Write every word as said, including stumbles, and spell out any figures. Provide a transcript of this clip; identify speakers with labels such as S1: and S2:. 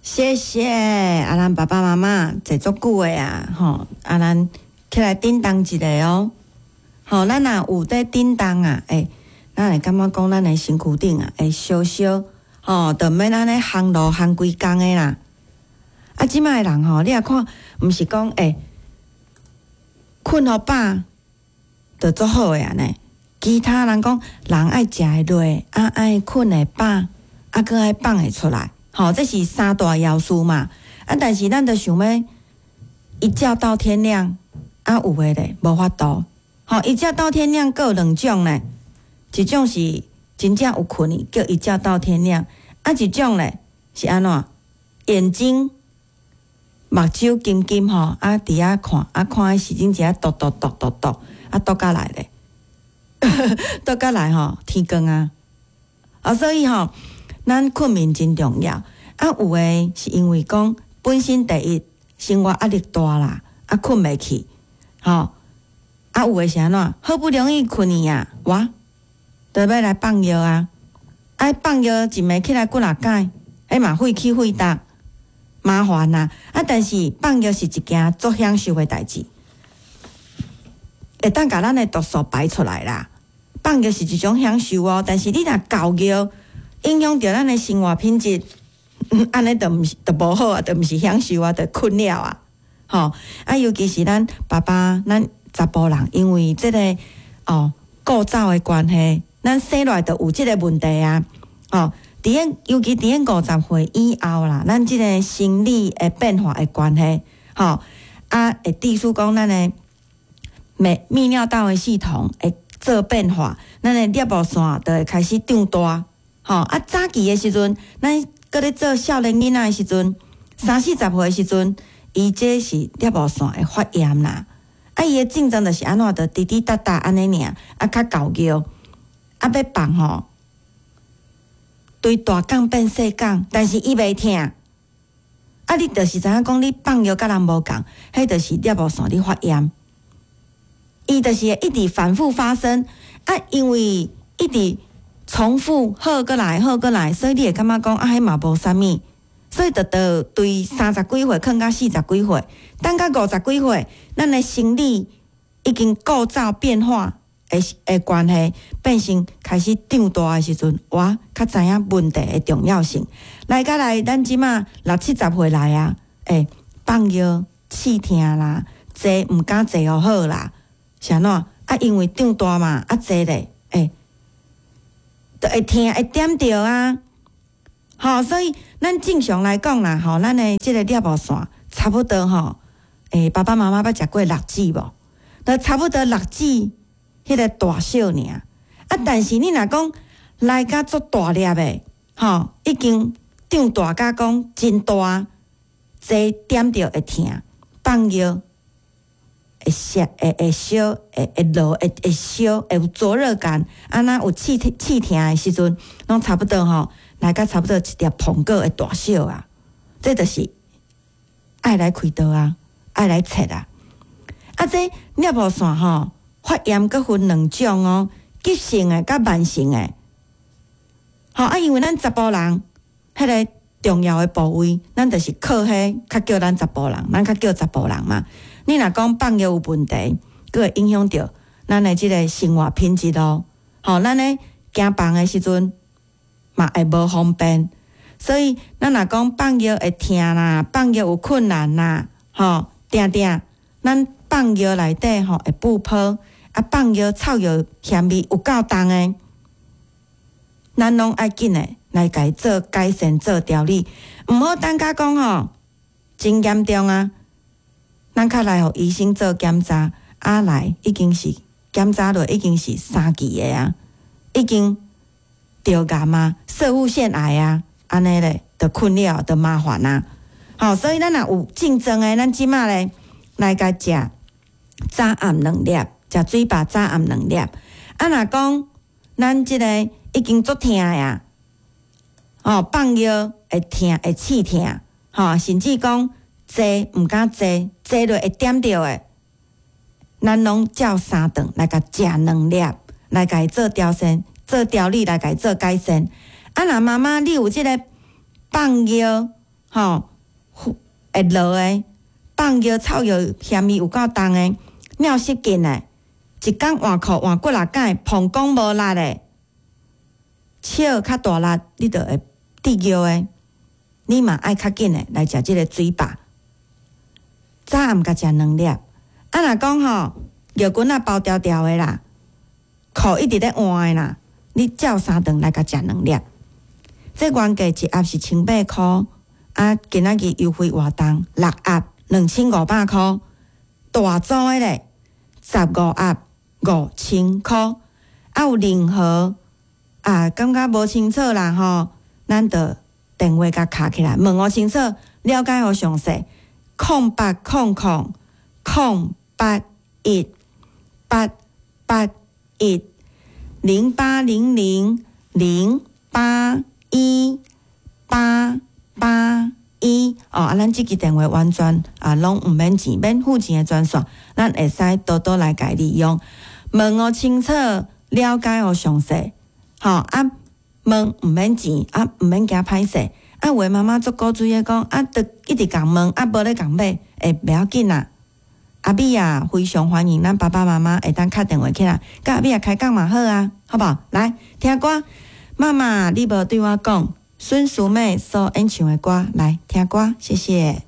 S1: 谢谢啊，咱爸爸妈妈坐足久的啊，吼啊，咱起来叮当一下哦。吼，咱若有在叮当啊，诶、欸，咱会感觉讲咱的身躯顶啊，会烧烧，吼，就免安尼行路行规工的啦。啊，即摆的人吼，你也看，毋是讲诶，困互饱，就足好诶安尼。其他人讲，人爱食会落，啊爱困会饱，啊佫爱放会出来。吼，这是三大要素嘛。啊，但是咱着想要一觉到天亮，啊有诶咧无法度。吼，一觉到天亮，各有两种咧。一种是真正有困去，叫一觉到天亮；啊，一种咧是安怎？眼睛、目睭金金吼，啊伫遐看，啊看诶时阵只啊嘟嘟嘟嘟嘟，啊嘟甲来咧，嘟甲来吼天光啊！啊，所以吼。咱困眠真重要，啊有诶是因为讲本身第一生活压力大啦，啊困袂去，吼，啊有诶是安怎？好不容易困去啊，哇，就要来放药啊，爱放药一暝起来骨力解，迄嘛费气费力，麻烦啦，啊但是放药是一件足享受诶代志，会当甲咱诶毒素排出来啦，放药是一种享受哦，但是你若够药。影响到咱的生活品质，安尼就毋是，就无好啊，就毋是享受啊，就困了啊，吼啊！尤其是咱爸爸，咱查甫人，因为即、这个哦构造的关系，咱生来就有即个问题啊，哦，伫个尤其伫个五十岁以后啦，咱即个生理的变化的关系，吼啊，会致使讲咱的泌泌尿道的系统会做变化，咱的尿路线就会开始长大。吼啊！早期的时阵，咱搁咧做少年囡仔的时阵，三四十岁的时阵，伊这是尿路线会发炎啦。啊，伊的症状就是安怎，着滴滴答答安尼尔，啊，较搞叫，啊，要放吼，对大杠变细杠，但是伊袂疼。啊，你就是知影讲，你放药甲人无共，迄就是尿路线咧发炎，伊就是会一直反复发生。啊，因为一直。重复好过来，好过来，所以你会感觉讲啊，迄嘛无啥物，所以就到对三十几岁，放到四十几岁，等到五十几岁，咱的生理已经构造变化的的关系，变成开始长大的时阵，哇，较知影问题的重要性。来甲来，咱即马六七十岁来啊，诶、欸，放药气疼啦，坐毋敢坐哦好啦，是安怎？啊，因为长大嘛，啊坐咧，诶、欸。就会疼会点着啊，吼，所以咱正常来讲啦，吼，咱的即个尿路线差不多吼，诶，爸爸妈妈捌食过六指无？就差不多六指迄个大小尔。啊，但是你若讲来甲足大粒的，吼，已经长大甲讲真大，坐点着会疼，放药会烧会会烧会会落会会烧会有灼热感，啊那有气气疼的时阵，拢差不多吼，来甲差不多一粒苹果的大小啊，这就是爱来开刀啊，爱来切啊。啊，这尿路线吼发炎佫分两种哦，急性的甲慢性的。吼啊，因为咱查甫人迄个重要的部位，咱就是靠迄较叫咱查甫人，咱较叫查甫人嘛。你若讲放药有问题，佫会影响到咱的即个生活品质咯。吼，咱咧行房的时阵嘛会无方便，所以咱若讲放药会疼啦，放药有困难啦，吼，定定咱放药内底吼会不泡，啊放药臭药嫌味有够重的，咱拢爱紧的来家做改善做调理，毋好等甲讲吼真严重啊。咱较来互医生做检查，啊来已经是检查落已经是三期的啊，已经着癌啊、射物腺癌啊，安尼咧，着困扰、着麻烦啊。好、哦，所以咱若有竞争的，咱即马咧来甲食早暗两粒，食水饱早暗两粒。啊，若讲咱即个已经足疼呀，哦，放药会疼会刺疼，吼、哦，甚至讲。坐毋敢坐，坐落会点着诶。咱拢照三顿来甲食两粒，来甲伊做调整、做调理，来甲伊做改善。啊，若妈妈你有即个放药吼，会落诶，放药草药嫌伊有够重诶，尿失禁诶，一工换裤换几六摆，膀胱无力诶，笑较大力，你着会得药诶。你嘛爱较紧诶来食即个水吧。早暗甲食两粒，啊若讲吼，药棍仔包条条诶啦，裤一直咧换诶啦，你照三顿来甲食两粒。这原价一盒是千八箍，啊，今仔日优惠活动六盒两千五百箍，大组诶咧，十五盒五千箍。啊，有任何啊感觉无清楚啦吼，咱着电话甲卡起来，问我清楚，了解互详细。空八空空空八一八八一零八零零零八一八八一哦，啊，咱即支电话完全啊，拢毋免钱，免付钱诶专线，咱会使多多来家利用。问我清楚，了解互详细，吼啊，问毋免钱，啊，毋免惊歹势。啊，有诶妈妈足古锥诶讲，啊，得一直共问，啊，无咧共买，会袂要紧啦。阿美啊，非常欢迎咱爸爸妈妈会当敲电话起来，甲阿美啊开讲嘛好啊，好不好？来听歌，妈妈，你无对我讲孙淑妹所演唱诶歌，来听歌，谢谢。